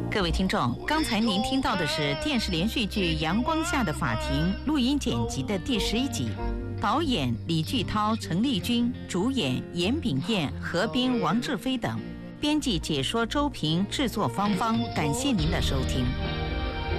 各位听众，刚才您听到的是电视连续剧《阳光下的法庭》录音剪辑的第11集，导演李巨涛、陈丽君，主演严炳彦、何冰、王志飞等，编辑解说周平，制作芳芳。感谢您的收听。